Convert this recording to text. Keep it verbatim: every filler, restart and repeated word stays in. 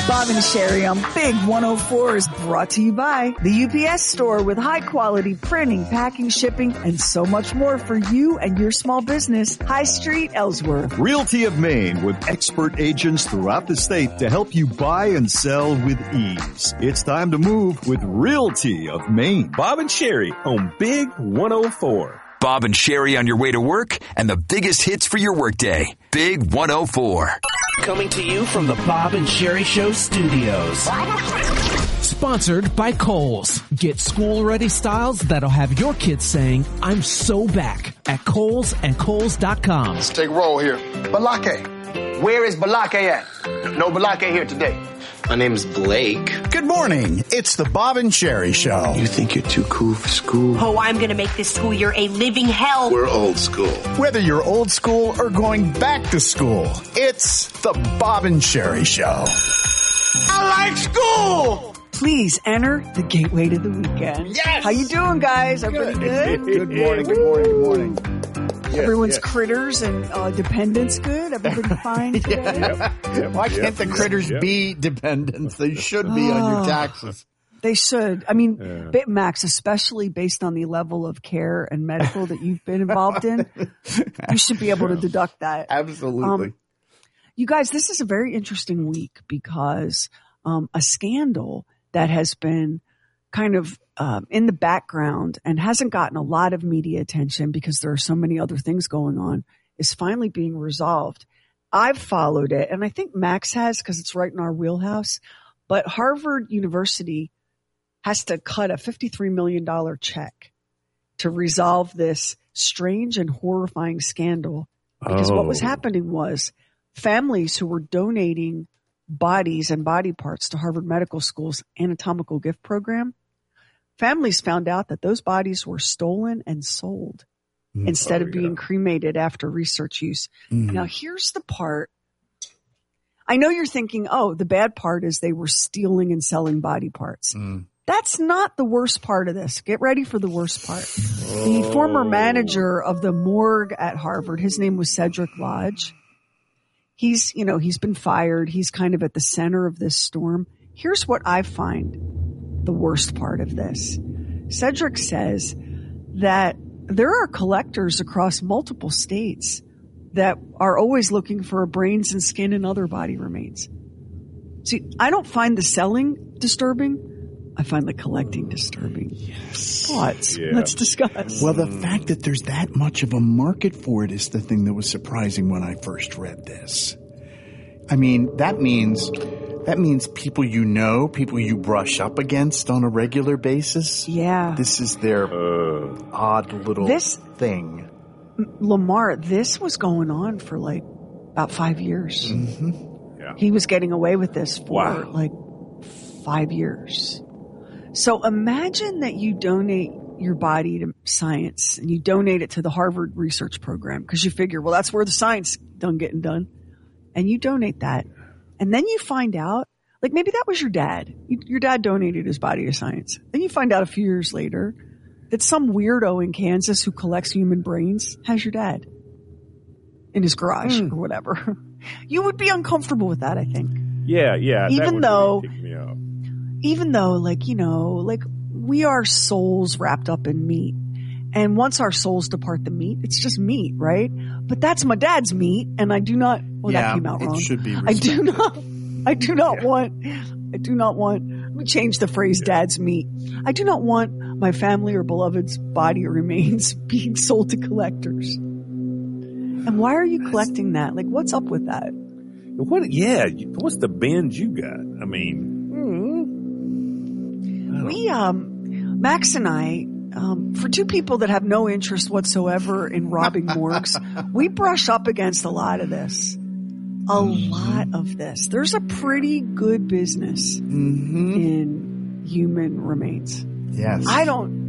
Bob and Sherry on Big one oh four is brought to you by the U P S store with high quality printing, packing, shipping, and so much more for you and your small business. High Street, Ellsworth. Realty of Maine with expert agents throughout the state to help you buy and sell with ease. It's time to move with Realty of Maine. Bob and Sherry on Big one oh four. Bob and Sherry on your way to work and the biggest hits for your workday. Big one oh four. Coming to you from the Bob and Sherry Show studios. Sponsored by Kohl's. Get school-ready styles that'll have your kids saying, I'm so back at Kohl's and Kohl's dot com. Let's take roll here. Balake. Where is Balake at? No Balake here today. My name is Blake. Good morning. It's the Bob and Sherry Show. You think you're too cool for school? Oh, I'm going to make this school year a living hell. We're old school. Whether you're old school or going back to school, it's the Bob and Sherry Show. I like school! Please enter the gateway to the weekend. Yes! How you doing, guys? Everybody good? Good morning, good morning, good morning. Yes, Everyone's yes. critters and uh, dependents good? Everybody fine today? Yep. Yep. Why can't yep. the critters yep. be dependents? They should be oh, on your taxes. They should. I mean, yeah. Bitmax, especially based on the level of care and medical that you've been involved in, you should be able to deduct that. Absolutely. Um, you guys, this is a very interesting week because um, a scandal that has been kind of um, in the background and hasn't gotten a lot of media attention because there are so many other things going on is finally being resolved. I've followed it, and I think Max has because it's right in our wheelhouse. But Harvard University has to cut a fifty-three million dollars check to resolve this strange and horrifying scandal because oh. what was happening was families who were donating bodies and body parts to Harvard Medical School's anatomical gift program, families found out that those bodies were stolen and sold mm, instead oh, of being yeah. cremated after research use. Mm. Now, here's the part. I know you're thinking, oh, the bad part is they were stealing and selling body parts. Mm. That's not the worst part of this. Get ready for the worst part. Oh. The former manager of the morgue at Harvard, his name was Cedric Lodge. He's, you know, he's been fired. He's kind of at the center of this storm. Here's what I find the worst part of this. Cedric says that there are collectors across multiple states that are always looking for brains and skin and other body remains. See, I don't find the selling disturbing. I find the collecting disturbing. Yes. Thoughts? Yeah. Let's discuss. Well, the fact that there's that much of a market for it is the thing that was surprising when I first read this. I mean, that means that means people you know, people you brush up against on a regular basis. Yeah. This is their uh, odd little this, thing. Lamar, this was going on for like about five years. Mm-hmm. Yeah. He was getting away with this for wow. like five years. So imagine that you donate your body to science and you donate it to the Harvard research program because you figure, well, that's where the science done getting done. And you donate that. And then you find out, like maybe that was your dad. You, your dad donated his body to science. Then you find out a few years later that some weirdo in Kansas who collects human brains has your dad in his garage mm. or whatever. You would be uncomfortable with that, I think. Yeah, yeah. Even though, really kick me up. even though, like, you know, like we are souls wrapped up in meat. And once our souls depart the meat, it's just meat, right? But that's my dad's meat, and I do not. Well, yeah, that came out wrong. It should be I do not. I do not yeah. want. I do not want. Let me change the phrase yeah. "dad's meat." I do not want my family or beloved's body or remains being sold to collectors. And why are you collecting that? Like, what's up with that? What? Yeah. What's the binge you got? I mean, mm. we um, Max and I. Um, for two people that have no interest whatsoever in robbing morgues, we brush up against a lot of this. A lot of this. There's a pretty good business mm-hmm. in human remains. Yes. I don't